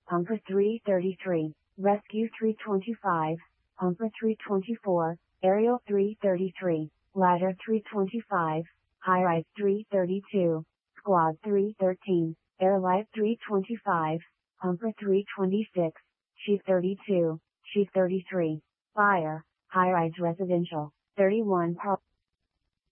Pumper 333, Rescue 325, Pumper 324, Aerial 333, Ladder 325, High-Rise 332, Squad 313, Airlight 325, Pumper 326, Chief 32, Chief 33, Fire, High-Rise Residential, 31 Park.